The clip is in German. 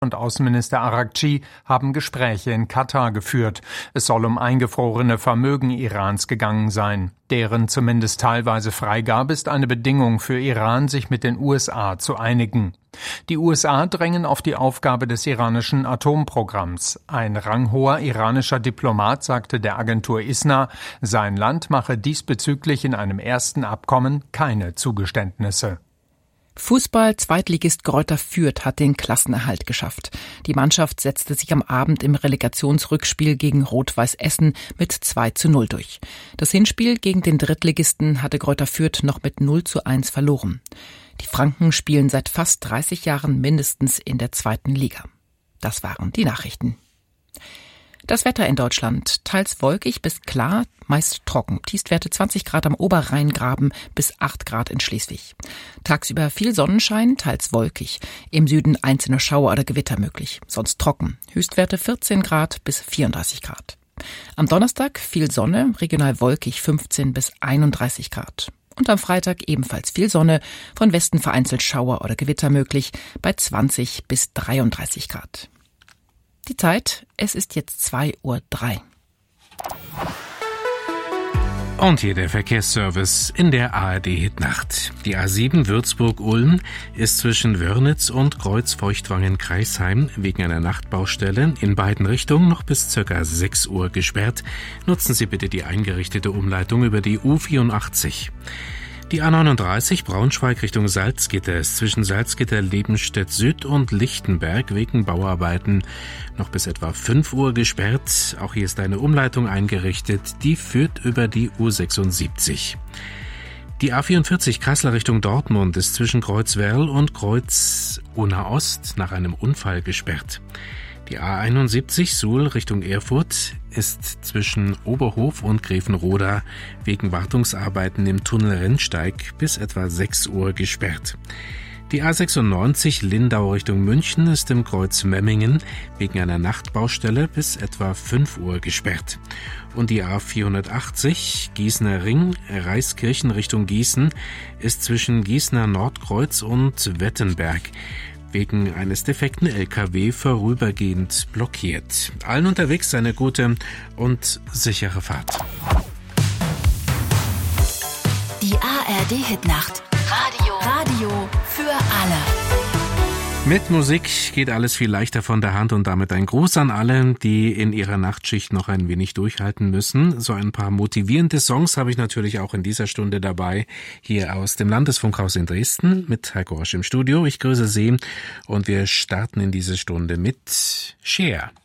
und Außenminister Araghchi haben Gespräche in Katar geführt. Es soll um eingefrorene Vermögen Irans gegangen sein. Deren zumindest teilweise Freigabe ist eine Bedingung für Iran, sich mit den USA zu einigen. Die USA drängen auf die Aufgabe des iranischen Atomprogramms. Ein ranghoher iranischer Diplomat sagte der Agentur ISNA, sein Land mache diesbezüglich in einem ersten Abkommen keine Zugeständnisse. Fußball-Zweitligist Greuther Fürth hat den Klassenerhalt geschafft. Die Mannschaft setzte sich am Abend im Relegationsrückspiel gegen Rot-Weiß Essen mit 2:0 durch. Das Hinspiel gegen den Drittligisten hatte Greuther Fürth noch mit 0:1 verloren. Die Franken spielen seit fast 30 Jahren mindestens in der 2. Liga. Das waren die Nachrichten. Das Wetter in Deutschland, teils wolkig bis klar, meist trocken. Tiefstwerte 20 Grad am Oberrheingraben bis 8 Grad in Schleswig. Tagsüber viel Sonnenschein, teils wolkig. Im Süden einzelne Schauer oder Gewitter möglich, sonst trocken. Höchstwerte 14 Grad bis 34 Grad. Am Donnerstag viel Sonne, regional wolkig 15 bis 31 Grad. Und am Freitag ebenfalls viel Sonne, von Westen vereinzelt Schauer oder Gewitter möglich, bei 20 bis 33 Grad. Die Zeit, es ist jetzt 2:03 Uhr. Und hier der Verkehrsservice in der ARD-Hitnacht. Die A7 Würzburg-Ulm ist zwischen Wörnitz und Kreuz-Feuchtwangen-Kreisheim wegen einer Nachtbaustelle in beiden Richtungen noch bis ca. 6 Uhr gesperrt. Nutzen Sie bitte die eingerichtete Umleitung über die U84. Die A39 Braunschweig Richtung Salzgitter ist zwischen Salzgitter-Lebenstedt Süd und Lichtenberg wegen Bauarbeiten noch bis etwa 5 Uhr gesperrt. Auch hier ist eine Umleitung eingerichtet, die führt über die U76. Die A44 Kassel Richtung Dortmund ist zwischen Kreuzwerl und Kreuz-Unna Ost nach einem Unfall gesperrt. Die A71 Suhl Richtung Erfurt ist zwischen Oberhof und Grevenroda wegen Wartungsarbeiten im Tunnel Rennsteig bis etwa 6 Uhr gesperrt. Die A96 Lindau Richtung München ist im Kreuz Memmingen wegen einer Nachtbaustelle bis etwa 5 Uhr gesperrt. Und die A480 Gießener Ring Reiskirchen Richtung Gießen ist zwischen Gießener Nordkreuz und Wettenberg wegen eines defekten LKW vorübergehend blockiert. Allen unterwegs eine gute und sichere Fahrt. Die ARD-Hitnacht. Radio für alle. Mit Musik geht alles viel leichter von der Hand und damit ein Gruß an alle, die in ihrer Nachtschicht noch ein wenig durchhalten müssen. So ein paar motivierende Songs habe ich natürlich auch in dieser Stunde dabei, hier aus dem Landesfunkhaus in Dresden mit Heiko Rosch im Studio. Ich grüße Sie und wir starten in diese Stunde mit Cher.